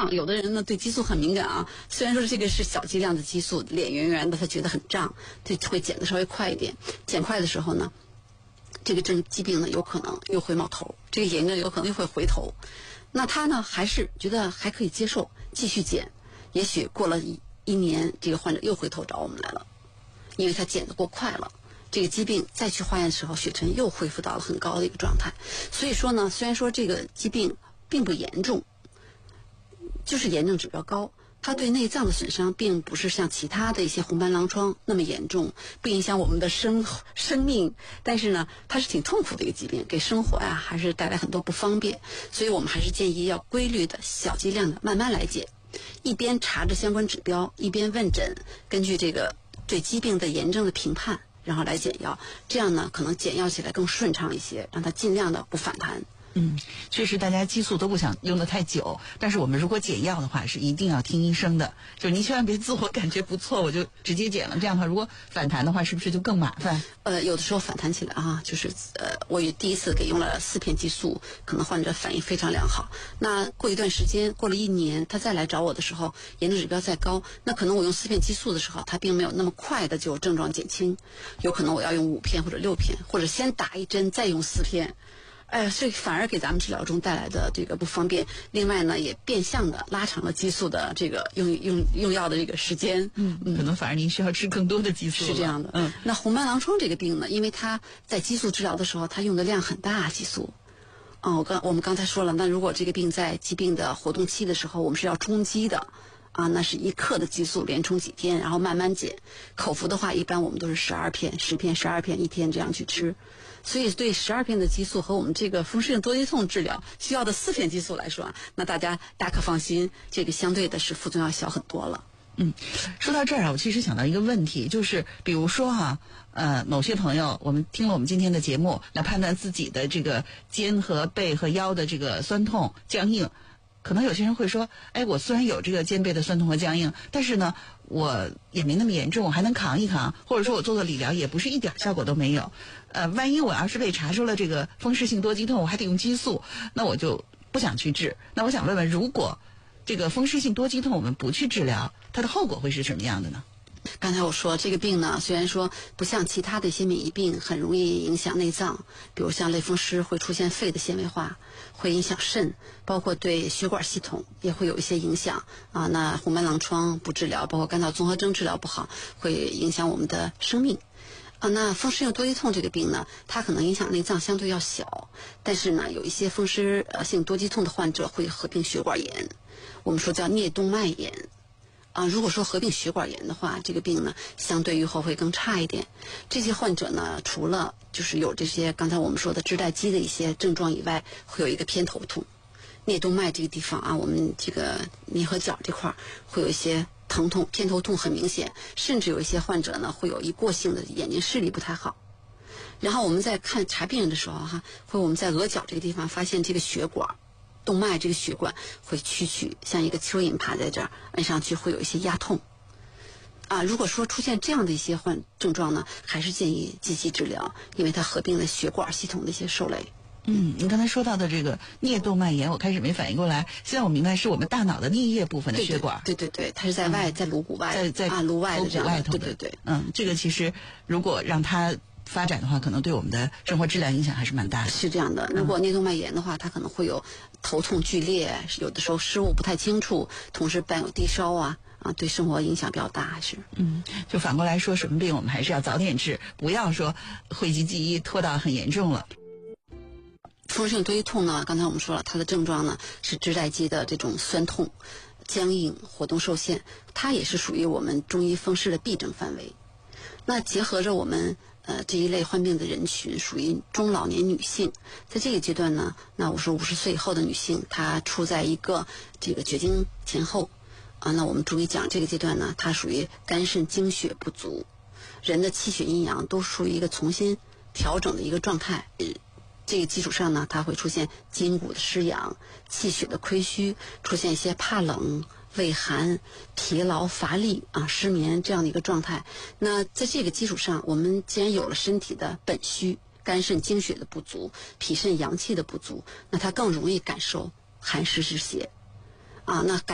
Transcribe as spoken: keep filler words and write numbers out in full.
胀，有的人呢对激素很敏感啊。虽然说这个是小剂量的激素，脸圆圆的，他觉得很胀，就会减得稍微快一点。减快的时候呢，这个症疾病呢有可能又会冒头，这个炎症有可能又会回头。那他呢还是觉得还可以接受，继续减。也许过了一一年，这个患者又回头找我们来了，因为他减得过快了。这个疾病再去化验的时候，血沉又恢复到了很高的一个状态。所以说呢，虽然说这个疾病并不严重，就是炎症指标高，它对内脏的损伤并不是像其他的一些红斑狼疮那么严重，不影响我们的生生命。但是呢，它是挺痛苦的一个疾病，给生活呀还是带来很多不方便。所以我们还是建议要规律的、小剂量的慢慢来减，一边查着相关指标，一边问诊，根据这个对疾病的炎症的评判，然后来减药，这样呢可能减药起来更顺畅一些，让它尽量的不反弹。 嗯，确实大家激素都不想用得太久，但是我们如果减药的话是一定要听医生的，就您千万别自我感觉不错我就直接减了，这样的话如果反弹的话是不是就更麻烦？ 呃，有的时候反弹起来啊，就是呃，我也第一次给用了四片激素，可能患者反应非常良好。那过一段时间，过了一年，他再来找我的时候，炎症指标再高，那可能我用四片激素的时候，他并没有那么快的就症状减轻，有可能我要用五片或者六片，或者先打一针再用四片。哎，这反而给咱们治疗中带来的这个不方便。另外呢，也变相的拉长了激素的这个用用用药的这个时间。 嗯，可能反而您需要吃更多的激素。 是这样的。嗯，那红斑狼疮这个病呢，因为它在激素治疗的时候，它用的量很大，激素。哦，我刚我们刚才说了，那如果这个病在疾病的活动期的时候，我们是要冲击的。啊，那是一克的激素连冲几天，然后慢慢减。口服的话，一般我们都是十二片、十片、十二片一天这样去吃。所以对十二片的激素和我们这个风湿性多肌痛治疗需要的四片激素来说啊，那大家大可放心，这个相对的是副作用要小很多了。 嗯，说到这儿啊，我其实想到一个问题，就是比如说哈、啊，呃，某些朋友我们听了我们今天的节目，来判断自己的这个肩和背和腰的这个酸痛僵硬。可能有些人会说，哎，我虽然有这个肩背的酸痛和僵硬，但是呢，我也没那么严重，我还能扛一扛，或者说我做做理疗也不是一点效果都没有。呃，万一我要是被查出了这个风湿性多肌痛，我还得用激素，那我就不想去治。那我想问问，如果这个风湿性多肌痛我们不去治疗，它的后果会是什么样的呢？ 刚才我说这个病呢，虽然说不像其他的一些免疫病很容易影响内脏，比如像类风湿会出现肺的纤维化，会影响肾，包括对血管系统也会有一些影响啊。那红斑狼疮不治疗，包括肝脏综合征治疗不好，会影响我们的生命。啊，那风湿性多肌痛这个病呢，它可能影响内脏相对要小，但是呢，有一些风湿性多肌痛的患者会合并血管炎，我们说叫颞动脉炎。啊，如果说合并血管炎的话，这个病呢相对预后会更差一点。这些患者呢，除了就是有这些刚才我们说的肢带肌的一些症状以外，会有一个偏头痛，颞动脉这个地方啊，我们这个颞和角这块会有一些疼痛，偏头痛很明显，甚至有一些患者呢会有一过性的眼睛视力不太好。然后我们在看查病人的时候哈，会我们在额角这个地方发现这个血管。动脉这个血管会曲曲，像一个蚯蚓爬在这儿，按上去会有一些压痛。啊，如果说出现这样的一些患症状呢，还是建议积极治疗，因为它合并了血管系统的一些受累。 嗯，您刚才说到的这个颞动脉炎，我开始没反应过来，现在我明白是我们大脑的颞叶部分的血管。 对对 对, 对，它是在外，嗯、在颅骨外， 在在啊颅外的这样的。 外头的。 对对对， 嗯，这个其实如果让它发展的话，可能对我们的生活质量影响还是蛮大的。 是这样的，如果颞动脉炎的话，它可能会有头痛剧烈，有的时候视物不太清楚，同时伴有低烧啊啊，对生活影响比较大，还是。 嗯，就反过来说，什么病我们还是要早点治，不要说讳疾忌医，拖到很严重了。 风湿性多肌痛呢，刚才我们说了，它的症状呢是肢带肌的这种酸痛、僵硬、活动受限，它也是属于我们中医风湿的必诊范围。那结合着我们呃这一类患病的人群，属于中老年女性，在这个阶段呢，那我说五十岁以后的女性，她处在一个这个绝经前后啊，那我们中医讲这个阶段呢，它属于肝肾精血不足，人的气血阴阳都属于一个重新调整的一个状态。这个基础上呢，它会出现筋骨的失养、气血的亏虚，出现一些怕冷、畏寒、疲劳、乏力啊、失眠这样的一个状态。那在这个基础上，我们既然有了身体的本虚，肝肾精血的不足，脾肾阳气的不足，那它更容易感受寒湿之邪啊。那